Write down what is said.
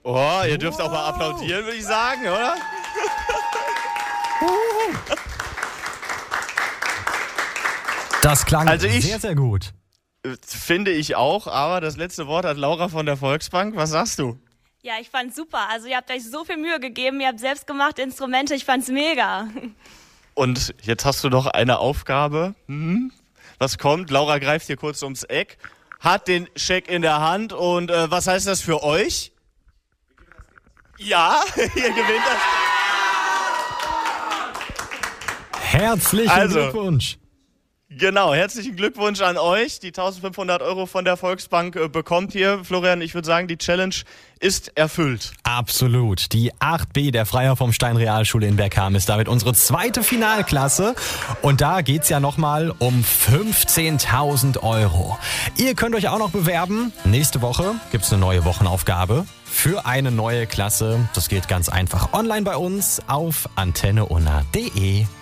Oh, ihr dürft auch mal applaudieren, würde ich sagen, oder? Das klang Also sehr, sehr gut. Finde ich auch, aber das letzte Wort hat Laura von der Volksbank. Was sagst du? Ja, ich fand's super. Also ihr habt euch so viel Mühe gegeben, ihr habt selbstgemachte Instrumente, ich fand's mega. Und jetzt hast du noch eine Aufgabe. Was kommt? Laura greift hier kurz ums Eck, hat den Scheck in der Hand und was heißt das für euch? Ja, ihr gewinnt das. Herzlichen Glückwunsch. Genau, herzlichen Glückwunsch an euch. Die 1.500 € von der Volksbank bekommt ihr. Florian, ich würde sagen, die Challenge ist erfüllt. Absolut. Die 8b der Freier vom Stein Realschule in Bergham ist damit unsere zweite Finalklasse. Und da geht's ja nochmal um 15.000 €. Ihr könnt euch auch noch bewerben. Nächste Woche gibt's eine neue Wochenaufgabe für eine neue Klasse. Das geht ganz einfach online bei uns auf antenneunna.de.